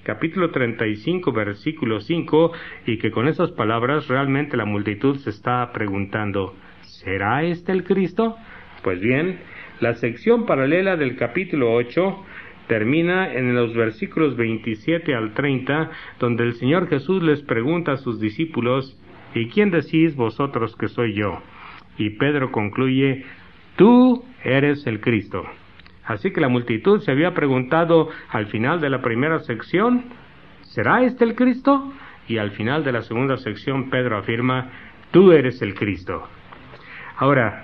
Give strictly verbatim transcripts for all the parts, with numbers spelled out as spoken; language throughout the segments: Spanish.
capítulo treinta y cinco, versículo cinco, y que con esas palabras realmente la multitud se está preguntando, ¿será este el Cristo? Pues bien, la sección paralela del capítulo ocho termina en los versículos veintisiete al treinta, donde el Señor Jesús les pregunta a sus discípulos, ¿y quién decís vosotros que soy yo? Y Pedro concluye, tú eres el Cristo. Así que la multitud se había preguntado al final de la primera sección, ¿será este el Cristo? Y al final de la segunda sección Pedro afirma, tú eres el Cristo. Ahora,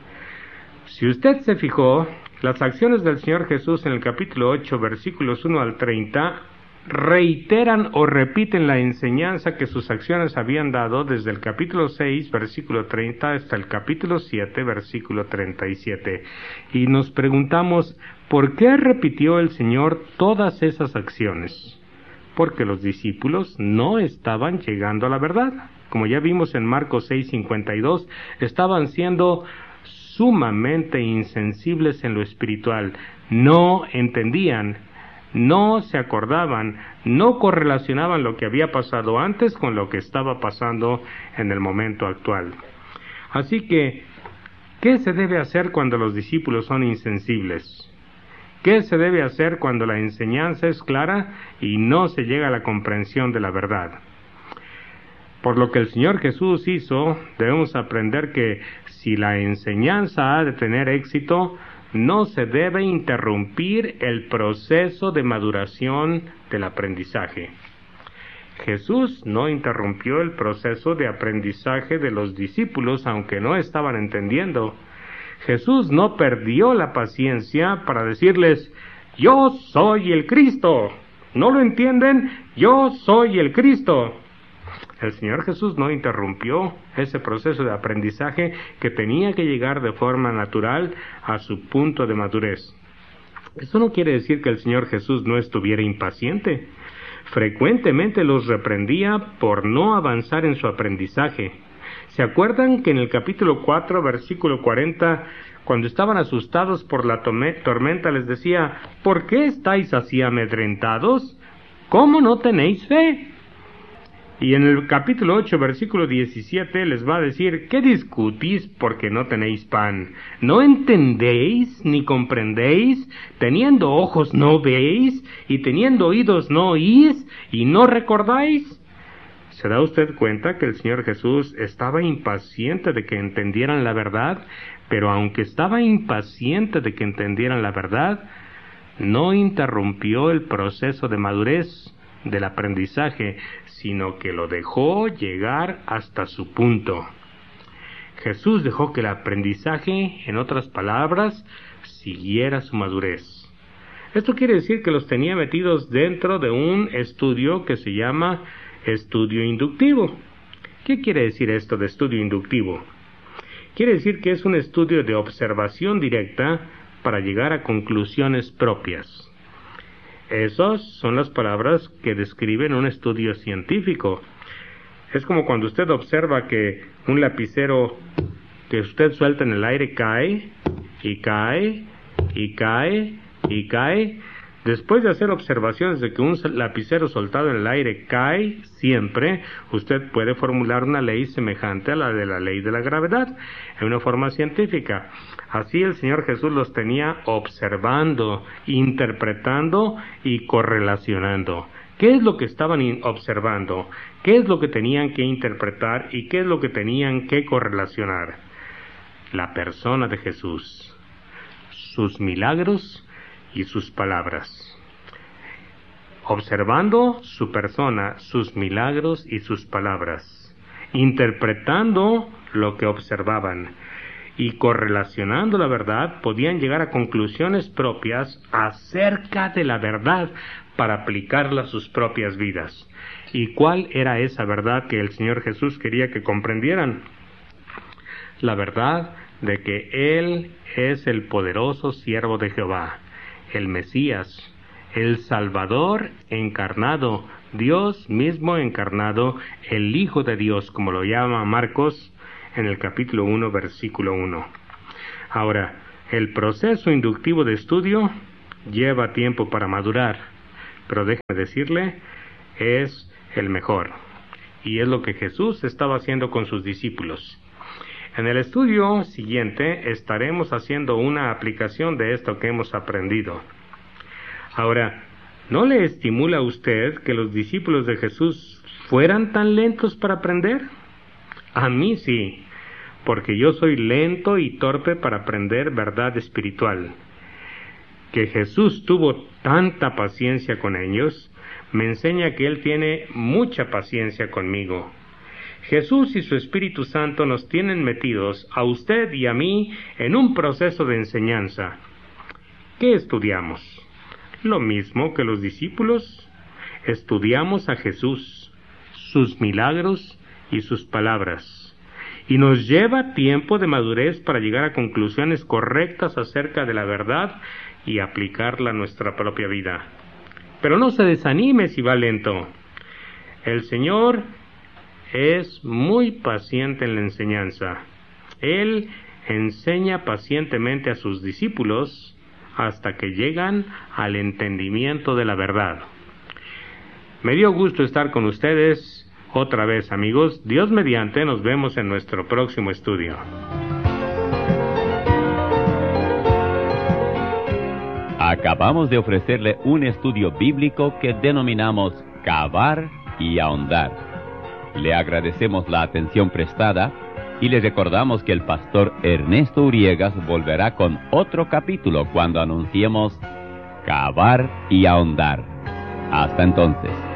si usted se fijó, las acciones del Señor Jesús en el capítulo ocho, versículos uno al treinta, reiteran o repiten la enseñanza que sus acciones habían dado desde el capítulo seis, versículo treinta, hasta el capítulo siete, versículo treinta y siete. Y nos preguntamos, ¿por qué repitió el Señor todas esas acciones? Porque los discípulos no estaban llegando a la verdad. Como ya vimos en Marcos seis, cincuenta y dos, estaban siendo sumamente insensibles en lo espiritual. No entendían, no se acordaban, no correlacionaban lo que había pasado antes con lo que estaba pasando en el momento actual. Así que, ¿qué se debe hacer cuando los discípulos son insensibles? ¿Qué se debe hacer cuando la enseñanza es clara y no se llega a la comprensión de la verdad? Por lo que el Señor Jesús hizo, debemos aprender que si la enseñanza ha de tener éxito, no se debe interrumpir el proceso de maduración del aprendizaje. Jesús no interrumpió el proceso de aprendizaje de los discípulos, aunque no estaban entendiendo. Jesús no perdió la paciencia para decirles, yo soy el Cristo. ¿No lo entienden? Yo soy el Cristo. El Señor Jesús no interrumpió ese proceso de aprendizaje que tenía que llegar de forma natural a su punto de madurez. Eso no quiere decir que el Señor Jesús no estuviera impaciente. Frecuentemente los reprendía por no avanzar en su aprendizaje. ¿Se acuerdan que en el capítulo cuatro, versículo cuarenta, cuando estaban asustados por la tormenta, les decía, ¿por qué estáis así amedrentados? ¿Cómo no tenéis fe? Y en el capítulo ocho, versículo diecisiete, les va a decir, ¿qué discutís porque no tenéis pan? ¿No entendéis ni comprendéis? ¿Teniendo ojos no veis? ¿Y teniendo oídos no oís? ¿Y no recordáis? ¿Se da usted cuenta que el Señor Jesús estaba impaciente de que entendieran la verdad? Pero aunque estaba impaciente de que entendieran la verdad, no interrumpió el proceso de madurez del aprendizaje, sino que lo dejó llegar hasta su punto. Jesús dejó que el aprendizaje, en otras palabras, siguiera su madurez. Esto quiere decir que los tenía metidos dentro de un estudio que se llama estudio inductivo. ¿Qué quiere decir esto de estudio inductivo? Quiere decir que es un estudio de observación directa para llegar a conclusiones propias. Esas son las palabras que describen un estudio científico. Es como cuando usted observa que un lapicero que usted suelta en el aire cae, y cae, y cae, y cae. Después de hacer observaciones de que un lapicero soltado en el aire cae siempre, usted puede formular una ley semejante a la de la ley de la gravedad, en una forma científica. Así el Señor Jesús los tenía observando, interpretando y correlacionando. ¿Qué es lo que estaban observando? ¿Qué es lo que tenían que interpretar? ¿Y qué es lo que tenían que correlacionar? La persona de Jesús, sus milagros y sus palabras. Observando su persona, sus milagros y sus palabras. Interpretando lo que observaban. Y correlacionando la verdad, podían llegar a conclusiones propias acerca de la verdad para aplicarla a sus propias vidas. ¿Y cuál era esa verdad que el Señor Jesús quería que comprendieran? La verdad de que Él es el poderoso siervo de Jehová, el Mesías, el Salvador encarnado, Dios mismo encarnado, el Hijo de Dios, como lo llama Marcos en el capítulo uno, versículo uno. Ahora, el proceso inductivo de estudio lleva tiempo para madurar, pero déjeme decirle, es el mejor. Y es lo que Jesús estaba haciendo con sus discípulos. En el estudio siguiente estaremos haciendo una aplicación de esto que hemos aprendido. Ahora, ¿no le estimula a usted que los discípulos de Jesús fueran tan lentos para aprender? A mí sí, porque yo soy lento y torpe para aprender verdad espiritual. Que Jesús tuvo tanta paciencia con ellos, me enseña que Él tiene mucha paciencia conmigo. Jesús y su Espíritu Santo nos tienen metidos, a usted y a mí, en un proceso de enseñanza. ¿Qué estudiamos? Lo mismo que los discípulos. Estudiamos a Jesús, sus milagros y sus palabras. Y nos lleva tiempo de madurez para llegar a conclusiones correctas acerca de la verdad y aplicarla a nuestra propia vida. Pero no se desanime si va lento. El Señor es muy paciente en la enseñanza. Él enseña pacientemente a sus discípulos hasta que llegan al entendimiento de la verdad. Me dio gusto estar con ustedes otra vez, amigos. Dios mediante, nos vemos en nuestro próximo estudio. Acabamos de ofrecerle un estudio bíblico que denominamos Cavar y Ahondar. Le agradecemos la atención prestada y le recordamos que el pastor Ernesto Uriegas volverá con otro capítulo cuando anunciemos Cavar y Ahondar. Hasta entonces.